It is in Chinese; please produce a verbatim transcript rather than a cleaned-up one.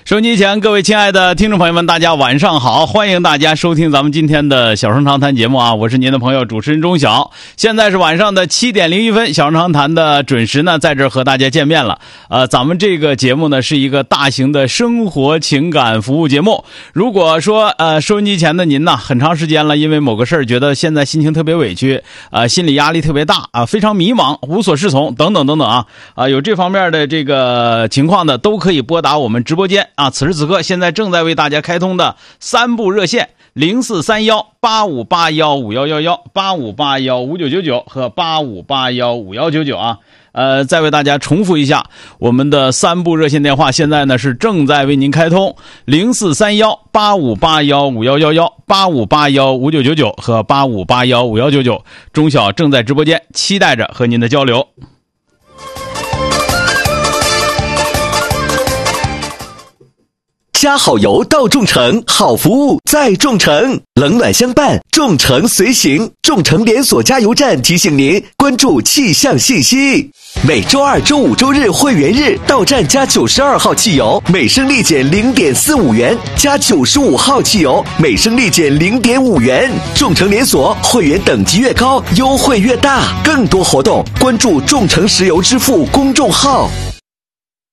收音机前各位亲爱的听众朋友们，大家晚上好，欢迎大家收听咱们今天的小声长谈节目啊，我是您的朋友主持人钟晓。现在是晚上的七点零一分，小声长谈的准时呢在这儿和大家见面了。呃，咱们这个节目呢是一个大型的生活情感服务节目。如果说呃收音机前的您呢，很长时间了，因为某个事儿觉得现在心情特别委屈，呃心理压力特别大啊，非常迷茫，无所适从等等等等啊，啊有这方面的这个情况的，都可以拨打我们直播间啊。此时此刻现在正在为大家开通的三部热线零四三幺八五八幺五幺幺幺、八五八幺五九九九和八五八幺五幺九九啊。呃，再为大家重复一下，我们的三部热线电话现在呢是正在为您开通零四三幺八五八幺五幺幺幺、八五八幺五九九九和八五八幺五幺九九。钟晓正在直播间，期待着和您的交流。 加好油到众诚，好服务在众诚，冷暖相伴，众诚随行。众诚连锁加油站提醒您关注气象信息。每周二、周五、周日会员日到站加九十二号汽油，每升立减零点四五元；加九十五号汽油，每升立减零点五元。众诚连锁会员等级越高，优惠越大。更多活动关注众诚石油支付公众号。